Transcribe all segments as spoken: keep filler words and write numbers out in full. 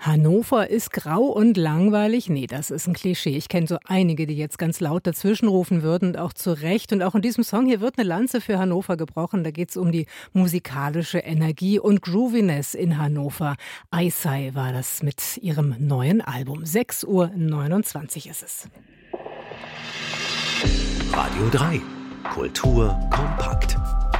Hannover ist grau und langweilig. Nee, das ist ein Klischee. Ich kenne so einige, die jetzt ganz laut dazwischenrufen würden und auch zu Recht. Und auch in diesem Song hier wird eine Lanze für Hannover gebrochen. Da geht es um die musikalische Energie und Grooviness in Hannover. Eisei war das mit ihrem neuen Album. sechs Uhr neunundzwanzig ist es. Radio drei. Kultur kompakt.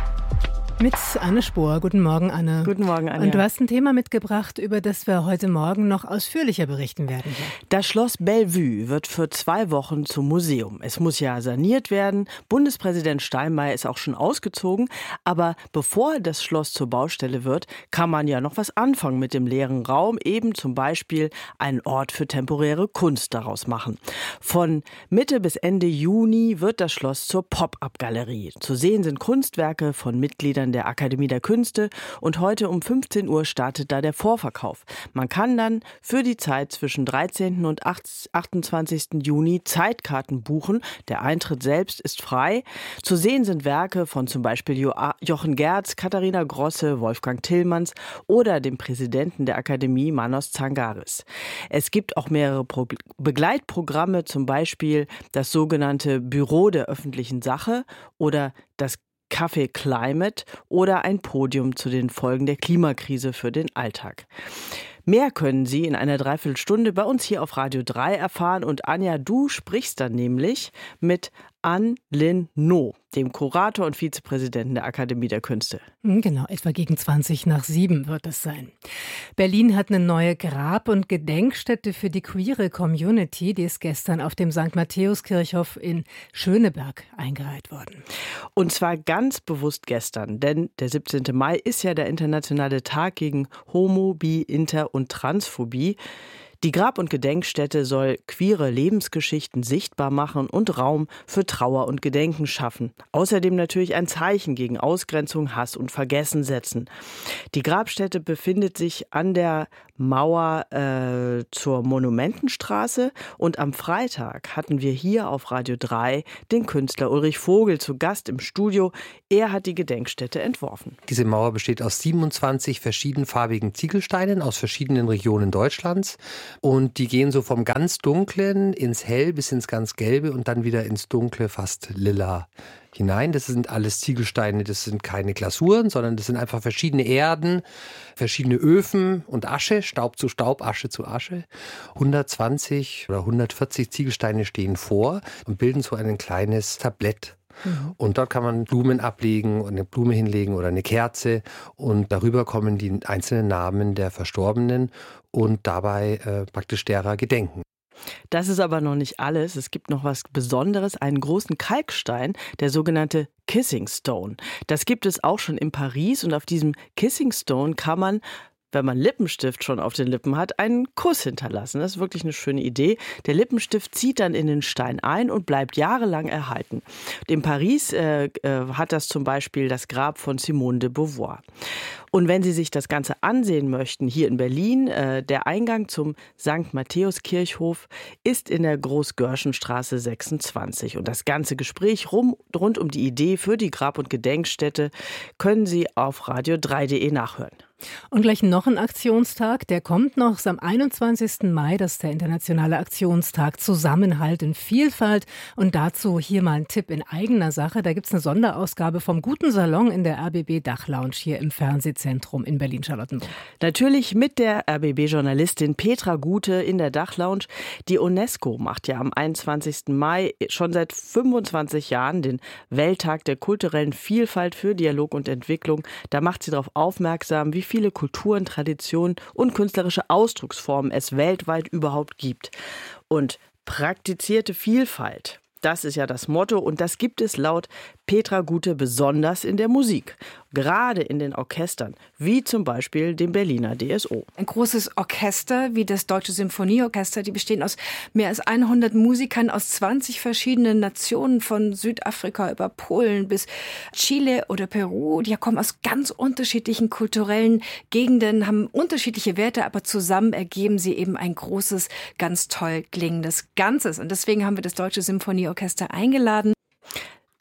Mit Anne Spohr. Guten Morgen, Anne. Guten Morgen, Anja. Und du hast ein Thema mitgebracht, über das wir heute Morgen noch ausführlicher berichten werden. Das Schloss Bellevue wird für zwei Wochen zum Museum. Es muss ja saniert werden. Bundespräsident Steinmeier ist auch schon ausgezogen. Aber bevor das Schloss zur Baustelle wird, kann man ja noch was anfangen mit dem leeren Raum. Eben zum Beispiel einen Ort für temporäre Kunst daraus machen. Von Mitte bis Ende Juni wird das Schloss zur Pop-up-Galerie. Zu sehen sind Kunstwerke von Mitgliedern der Akademie der Künste und heute um fünfzehn Uhr startet da der Vorverkauf. Man kann dann für die Zeit zwischen dreizehnten und achtundzwanzigsten Juni Zeitkarten buchen. Der Eintritt selbst ist frei. Zu sehen sind Werke von zum Beispiel jo- Jochen Gerz, Katharina Grosse, Wolfgang Tillmanns oder dem Präsidenten der Akademie Manos Zangaris. Es gibt auch mehrere Pro- Begleitprogramme, zum Beispiel das sogenannte Büro der öffentlichen Sache oder das Café Climate oder ein Podium zu den Folgen der Klimakrise für den Alltag. Mehr können Sie in einer Dreiviertelstunde bei uns hier auf Radio drei erfahren. Und Anja, du sprichst dann nämlich mit An-Lin No, dem Kurator und Vizepräsidenten der Akademie der Künste. Genau, etwa gegen zwanzig nach sieben wird es sein. Berlin hat eine neue Grab- und Gedenkstätte für die queere Community. Die ist gestern auf dem Sankt Matthäuskirchhof in Schöneberg eingeweiht worden. Und zwar ganz bewusst gestern, denn der siebzehnten Mai ist ja der internationale Tag gegen Homo-, Bi-, Inter- und Transphobie. Die Grab- und Gedenkstätte soll queere Lebensgeschichten sichtbar machen und Raum für Trauer und Gedenken schaffen. Außerdem natürlich ein Zeichen gegen Ausgrenzung, Hass und Vergessen setzen. Die Grabstätte befindet sich an der Mauer äh, zur Monumentenstraße und am Freitag hatten wir hier auf Radio drei den Künstler Ulrich Vogel zu Gast im Studio. Er hat die Gedenkstätte entworfen. Diese Mauer besteht aus siebenundzwanzig verschiedenfarbigen Ziegelsteinen aus verschiedenen Regionen Deutschlands. Und die gehen so vom ganz Dunklen ins Hell bis ins ganz Gelbe und dann wieder ins Dunkle, fast lila hinein. Das sind alles Ziegelsteine, das sind keine Glasuren, sondern das sind einfach verschiedene Erden, verschiedene Öfen und Asche, Staub zu Staub, Asche zu Asche. hundertzwanzig oder hundertvierzig Ziegelsteine stehen vor und bilden so ein kleines Tablett. Mhm. Und dort kann man Blumen ablegen und eine Blume hinlegen oder eine Kerze und darüber kommen die einzelnen Namen der Verstorbenen und dabei äh, praktisch derer gedenken. Das ist aber noch nicht alles. Es gibt noch was Besonderes, einen großen Kalkstein, der sogenannte Kissing Stone. Das gibt es auch schon in Paris und auf diesem Kissing Stone kann man, wenn man Lippenstift schon auf den Lippen hat, einen Kuss hinterlassen. Das ist wirklich eine schöne Idee. Der Lippenstift zieht dann in den Stein ein und bleibt jahrelang erhalten. In Paris äh, äh, hat das zum Beispiel das Grab von Simone de Beauvoir. Und wenn Sie sich das Ganze ansehen möchten, hier in Berlin, äh, der Eingang zum Sankt Matthäuskirchhof ist in der Groß-Görschen-Straße sechsundzwanzig. Und das ganze Gespräch rum, rund um die Idee für die Grab- und Gedenkstätte können Sie auf radio drei punkt de nachhören. Und gleich noch ein Aktionstag, der kommt noch am einundzwanzigsten Mai, das ist der internationale Aktionstag Zusammenhalt in Vielfalt. Und dazu hier mal ein Tipp in eigener Sache. Da gibt es eine Sonderausgabe vom Guten Salon in der R B B Dachlounge hier im Fernsehzentrum in Berlin-Charlottenburg. Natürlich mit der R B B-Journalistin Petra Gute in der Dachlounge. Die UNESCO macht ja am einundzwanzigsten Mai schon seit fünfundzwanzig Jahren den Welttag der kulturellen Vielfalt für Dialog und Entwicklung. Da macht sie darauf aufmerksam, wie viele Kulturen, Traditionen und künstlerische Ausdrucksformen es weltweit überhaupt gibt. Und praktizierte Vielfalt, das ist ja das Motto und das gibt es laut Petra Gute besonders in der Musik. Gerade in den Orchestern, wie zum Beispiel dem Berliner D S O. Ein großes Orchester wie das Deutsche Symphonieorchester, die bestehen aus mehr als hundert Musikern aus zwanzig verschiedenen Nationen, von Südafrika über Polen bis Chile oder Peru. Die kommen aus ganz unterschiedlichen kulturellen Gegenden, haben unterschiedliche Werte, aber zusammen ergeben sie eben ein großes, ganz toll klingendes Ganzes. Und deswegen haben wir das Deutsche Symphonieorchester eingeladen.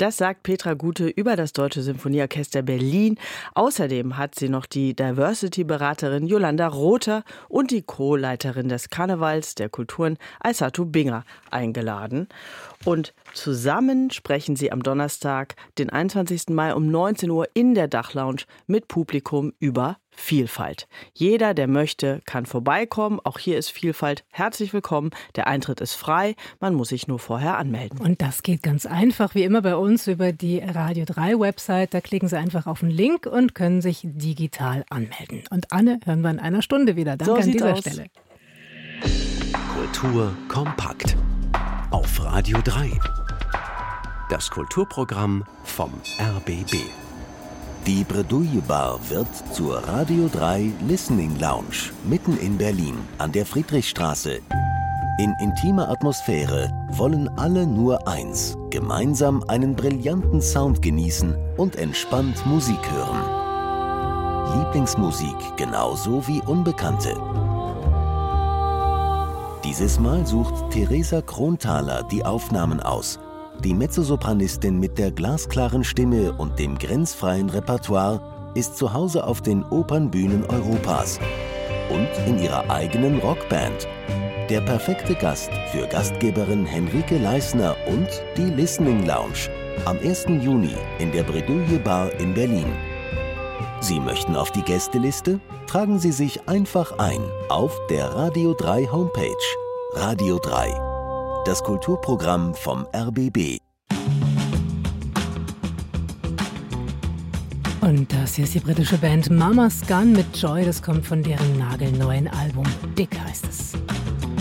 Das sagt Petra Gute über das Deutsche Symphonieorchester Berlin. Außerdem hat sie noch die Diversity-Beraterin Jolanda Rother und die Co-Leiterin des Karnevals der Kulturen Aissatu Binger eingeladen. Und zusammen sprechen sie am Donnerstag, den einundzwanzigsten Mai um neunzehn Uhr in der Dachlounge mit Publikum über Vielfalt. Jeder, der möchte, kann vorbeikommen. Auch hier ist Vielfalt herzlich willkommen. Der Eintritt ist frei. Man muss sich nur vorher anmelden. Und das geht ganz einfach, wie immer bei uns über die Radio drei Website. Da klicken Sie einfach auf den Link und können sich digital anmelden. Und Anne hören wir in einer Stunde wieder. Danke so an dieser aus. Stelle. Kultur kompakt auf Radio drei. Das Kulturprogramm vom R B B. Die Bredouille Bar wird zur Radio drei Listening Lounge mitten in Berlin an der Friedrichstraße. In intimer Atmosphäre wollen alle nur eins: gemeinsam einen brillanten Sound genießen und entspannt Musik hören. Lieblingsmusik genauso wie Unbekannte. Dieses Mal sucht Theresa Kronthaler die Aufnahmen aus. Die Mezzosopranistin mit der glasklaren Stimme und dem grenzfreien Repertoire ist zu Hause auf den Opernbühnen Europas und in ihrer eigenen Rockband. Der perfekte Gast für Gastgeberin Henrike Leisner und die Listening Lounge am ersten Juni in der Bredouille Bar in Berlin. Sie möchten auf die Gästeliste? Tragen Sie sich einfach ein auf der Radio drei Homepage. Radio drei. Das Kulturprogramm vom R B B. Und das hier ist die britische Band Mama's Gun mit Joy. Das kommt von deren nagelneuen Album. Dick heißt es.